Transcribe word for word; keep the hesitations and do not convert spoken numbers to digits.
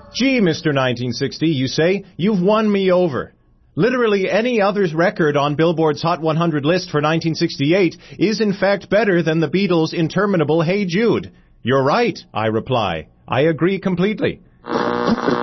Gee, Mister nineteen sixty, you say, you've won me over. Literally any other's record on Billboard's Hot one hundred list for nineteen sixty-eight is in fact better than the Beatles' interminable Hey Jude. You're right, I reply. I agree completely.